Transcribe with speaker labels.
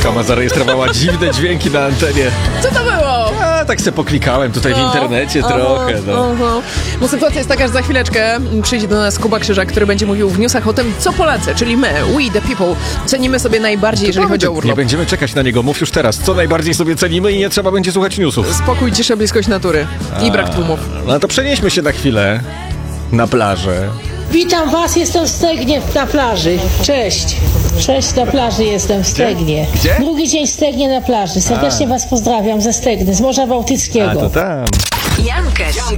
Speaker 1: Monika ma zarejestrowała dziwne dźwięki na antenie.
Speaker 2: Co to było?
Speaker 1: A, tak se poklikałem tutaj w internecie trochę, no.
Speaker 2: No sytuacja jest taka, że za chwileczkę przyjdzie do nas Kuba Krzyżak, który będzie mówił w newsach o tym, co Polacy, czyli my, we the people, cenimy sobie najbardziej, jeżeli chodzi o
Speaker 1: Nie
Speaker 2: urlop.
Speaker 1: będziemy czekać na niego, mów już teraz, co najbardziej sobie cenimy i nie trzeba będzie słuchać newsów.
Speaker 2: Spokój, cisza, bliskość natury i brak tłumów.
Speaker 1: No to przenieśmy się na chwilę na plażę.
Speaker 3: Witam Was, jestem w Stegnie na plaży. Cześć. Cześć, na plaży jestem w Stegnie.
Speaker 1: Gdzie?
Speaker 3: Drugi dzień w Stegnie na plaży. Serdecznie Was pozdrawiam ze Stegny, z Morza
Speaker 1: A
Speaker 3: Bałtyckiego.
Speaker 1: to tam.
Speaker 4: Jan Kess